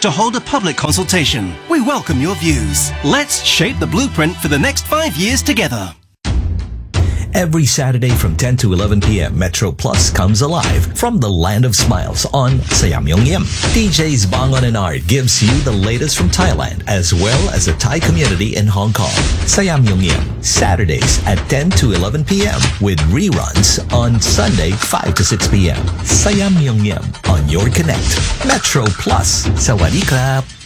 to hold a public consultation. We welcome your views. Let's shape the blueprint for the next 5 years together. Every Saturday from 10 to 11 p.m., Metro Plus comes alive from the Land of Smiles on Sayamyongyem. DJs Bangon and Art gives you the latest from Thailand as well as the Thai community in Hong Kong. Sayamyongyem, Saturdays at 10 to 11 p.m. with reruns on Sunday 5 to 6 p.m. Sayamyongyem on your connect. Metro Plus. Sawadee krap.